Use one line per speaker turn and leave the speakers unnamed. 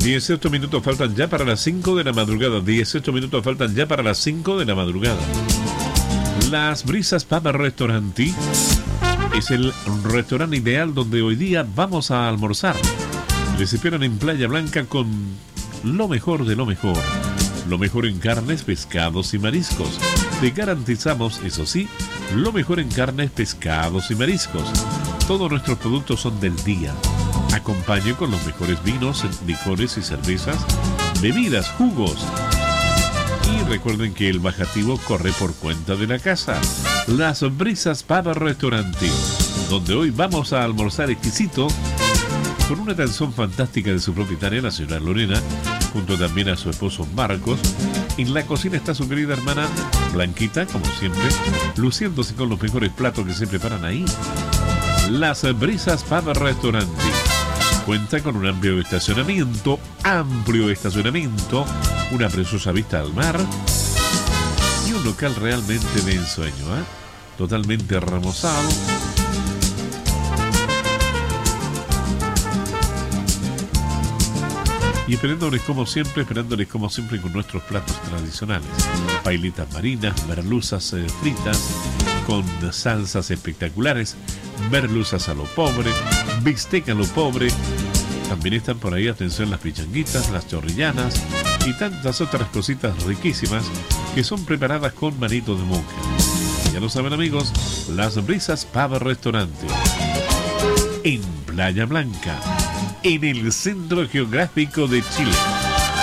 18 minutos faltan ya para las 5 de la madrugada. 18 minutos faltan ya para las 5 de la madrugada. Las Brisas Pub Restaurante es el restaurante ideal donde hoy día vamos a almorzar. Les esperan en Playa Blanca con lo mejor de lo mejor. Lo mejor en carnes, pescados y mariscos. Te garantizamos, eso sí, lo mejor en carnes, pescados y mariscos. Todos nuestros productos son del día. Acompañe con los mejores vinos, licores y cervezas, bebidas, jugos. Y recuerden que el bajativo corre por cuenta de la casa. Las Brisas Pub Restaurante, donde hoy vamos a almorzar exquisito con una canción fantástica de su propietaria, la señora Lorena, junto también a su esposo Marcos. En la cocina está su querida hermana Blanquita, como siempre, luciéndose con los mejores platos que se preparan ahí. Las Brisas Pub Restaurante cuenta con un amplio estacionamiento, una preciosa vista al mar y un local realmente de ensueño, totalmente remozado. Y esperándoles como siempre con nuestros platos tradicionales. Pailitas marinas, merluzas fritas con salsas espectaculares, merluzas a lo pobre, bistec a lo pobre. También están por ahí, atención, las pichanguitas, las chorrillanas y tantas otras cositas riquísimas que son preparadas con manito de monja. Ya lo saben, amigos, Las Brisas Pub Restaurante en Playa Blanca, en el centro geográfico de Chile.